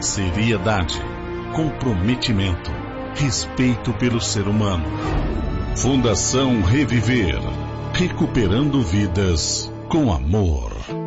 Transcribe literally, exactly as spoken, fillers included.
seriedade, comprometimento, respeito pelo ser humano. Fundação Reviver, recuperando vidas com amor.